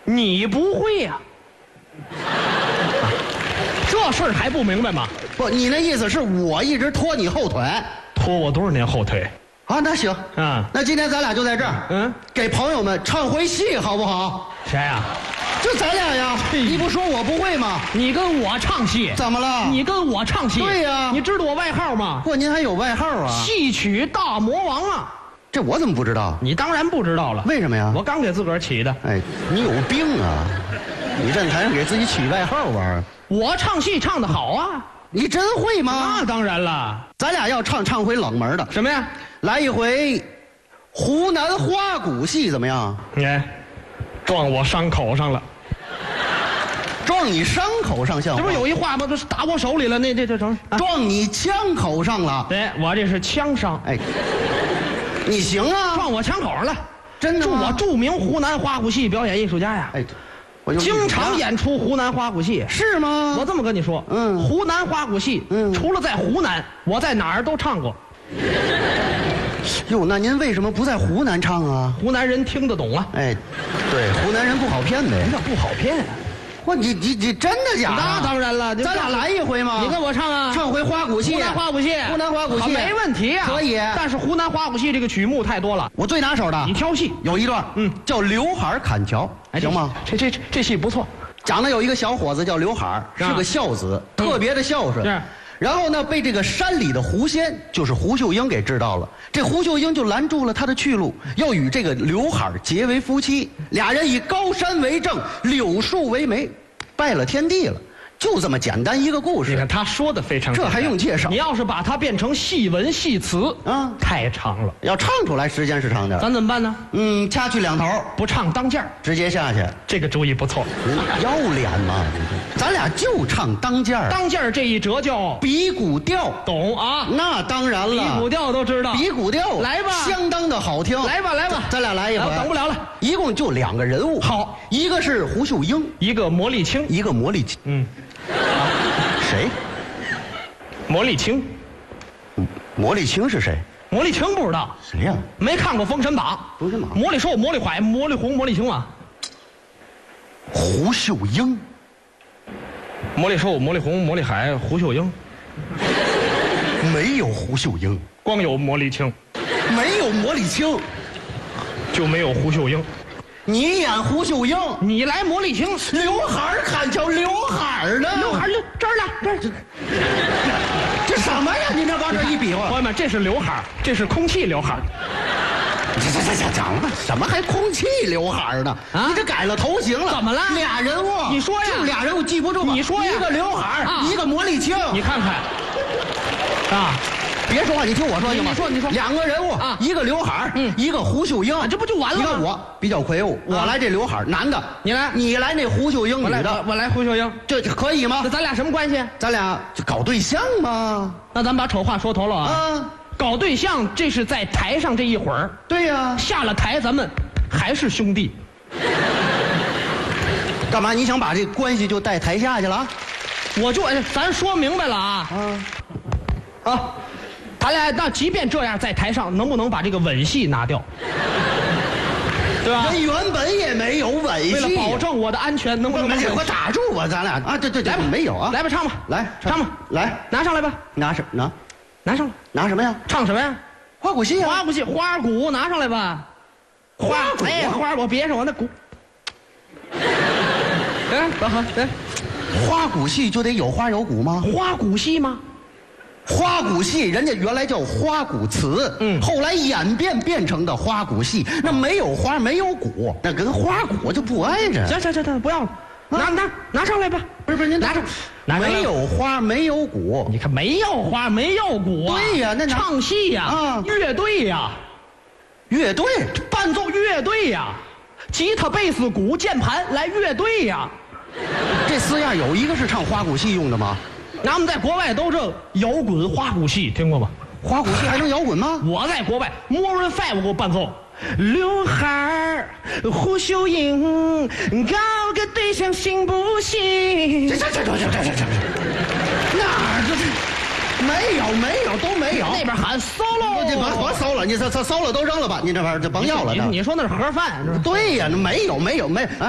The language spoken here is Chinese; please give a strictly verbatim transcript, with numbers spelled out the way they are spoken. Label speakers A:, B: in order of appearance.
A: 你不会呀、啊？这事儿还不明白吗？
B: 不，你那意思是我一直拖你后腿？
A: 拖我多少年后腿？
B: 啊，那行，
A: 啊，
B: 那今天咱俩就在这儿，
A: 嗯，
B: 给朋友们唱回戏，好不好？
A: 谁呀、啊？
B: 就咱俩呀，你不说我不会吗？
A: 你跟我唱戏，
B: 怎么了？
A: 你跟我唱戏，
B: 对呀、啊。
A: 你知道我外号吗？
B: 不，您还有外号啊？
A: 戏曲大魔王啊！
B: 这我怎么不知道？
A: 你当然不知道了。
B: 为什么呀？
A: 我刚给自个儿起的。
B: 哎，你有病啊！你站台上给自己起外号玩？
A: 我唱戏唱得好啊！
B: 你真会吗？
A: 那当然了。
B: 咱俩要唱唱回冷门的。
A: 什么呀？
B: 来一回湖南花鼓戏怎么样？
A: 哎，撞我伤口上了。
B: 撞你伤口上像话？
A: 这不是有一话吗？这是打我手里了，那这这成、
B: 啊、撞你枪口上了。
A: 对，我这是枪伤。
B: 哎，你行啊？
A: 撞我枪口上了，
B: 真的吗？
A: 我著名湖南花鼓戏表演艺术家呀。
B: 哎，我
A: 经常演出湖南花鼓戏。
B: 是吗？
A: 我这么跟你说，嗯，湖南花鼓戏，嗯，除了在湖南，我在哪儿都唱过。
B: 哟，那您为什么不在湖南唱啊？
A: 湖南人听得懂啊。
B: 哎，对，湖南人不好骗呗。
A: 那不好骗啊。
B: 哇，你你你真的假的？
A: 那当然了，
B: 咱俩来一回吗？
A: 你跟我唱啊，
B: 唱回花鼓戏。
A: 湖南花鼓戏，
B: 湖南花鼓戏
A: 没问题啊，
B: 可以。
A: 但是湖南花鼓戏这个曲目太多了，
B: 我最拿手的，
A: 你挑戏。
B: 有一段，嗯，叫刘海砍桥，行吗？
A: 这这这这戏不错，
B: 讲的有一个小伙子叫刘海，是个孝子，特别的孝顺。
A: 是。
B: 然后呢，被这个山里的狐仙，就是胡秀英给知道了。这胡秀英就拦住了他的去路，要与这个刘海结为夫妻。俩人以高山为证，柳树为媒，拜了天地了。就这么简单一个故事。
A: 你看他说的非常，
B: 这还用介绍？
A: 你要是把它变成戏文戏词啊，太长了。
B: 要唱出来时间是长点。
A: 咱怎么办呢？
B: 嗯，掐去两头，
A: 不唱当间
B: 直接下去。
A: 这个主意不错。
B: 您要脸吗？咱俩就唱当间
A: 当间这一折叫
B: 比古调，
A: 懂啊？
B: 那当然了，
A: 比古调都知道。
B: 比古调，
A: 来吧，
B: 相当的好听。
A: 来吧，来吧，
B: 咱俩来一回。
A: 等不了了。
B: 一共就两个人物。
A: 好，
B: 一个是胡秀英，
A: 一个魔力青，
B: 一个魔力青。
A: 嗯。
B: 谁？
A: 魔力青。
B: 魔力青是谁？
A: 魔力青不知道。
B: 谁呀？
A: 没看过《封神榜》。
B: 封神榜。
A: 魔力寿、魔力海、魔力红、魔力青啊。
B: 胡秀英。
A: 魔力寿、魔力红、魔力海、胡秀英。
B: 没有胡秀英，
A: 光有魔力青。
B: 没有魔力青，
A: 就没有胡秀英。
B: 你演胡秀英，
A: 你来魔力青，
B: 刘海砍桥，刘海呢？
A: 刘海就这儿了，这儿。
B: 这什么呀？你这往这一比划，
A: 朋友们，这是刘海，这是空气刘海。
B: 这这这这讲了，什么还空气刘海呢？啊，你这改了头型了？
A: 怎么了？
B: 俩人物，
A: 你说呀？
B: 就俩人物记不住。
A: 你说呀？
B: 一个刘海，啊、一个魔力青。
A: 你看看，啊。
B: 别说话，你听我说行吗？
A: 你说，你说，
B: 两个人物啊，一个刘海，嗯，一个胡秀英，
A: 这不就完了吗？
B: 你看我比较魁梧，我来这刘海，男的，
A: 你来，
B: 你来那胡秀英，女的，
A: 我来胡秀英，
B: 这可以吗？
A: 那咱俩什么关系？
B: 咱俩就搞对象吗？
A: 那咱把丑话说头了啊！啊，搞对象这是在台上这一会儿，
B: 对呀，
A: 下了台咱们还是兄弟。
B: 干嘛？你想把这关系就带台下去了？
A: 我就哎，咱说明白了啊！啊，啊。咱俩那即便这样，在台上能不能把这个吻戏拿掉？对吧？
B: 人原本也没有吻戏。
A: 为了保证我的安全，能不能把
B: 给我打住吧？咱俩啊，对对对，
A: 来吧，
B: 没有啊，
A: 来吧，唱吧，
B: 来
A: 唱吧，
B: 来
A: 拿上来吧，
B: 拿什拿？
A: 拿上来，
B: 拿什么呀？
A: 唱什么呀？
B: 花鼓戏啊！
A: 花鼓戏，花鼓拿上来吧。
B: 花鼓，
A: 哎，花我别上我那鼓。哎，好好，来，
B: 花鼓戏就得有花有鼓吗？
A: 花鼓戏吗？
B: 花鼓戏，人家原来叫花鼓词，嗯，后来演变变成的花鼓戏，那没有花没有鼓，那跟花鼓就不挨着。
A: 行行行行，不要了，拿拿拿上来吧。
B: 不是不是，您拿上，没有花没有鼓，
A: 你看没有花没有鼓啊？
B: 对呀，那
A: 唱戏呀，啊，乐队呀，
B: 乐队
A: 伴奏乐队呀，吉他、贝斯、鼓、键盘来乐队呀。
B: 这四样有一个是唱花鼓戏用的吗？
A: 咱们在国外都这摇滚花鼓戏听过吗？
B: 花鼓戏还能摇滚吗？
A: 我在国外 Maroon five 给我伴奏，刘海儿胡秀英，搞个对象行不行？
B: 这这这这这这这这哪儿这是没有没有都没有。
A: 那边喊 solo，
B: 这甭甭搜了，你搜搜搜了都扔了吧，你这玩意儿就甭要了。
A: 你你说那是盒饭是吧？
B: 对呀，没有没有没。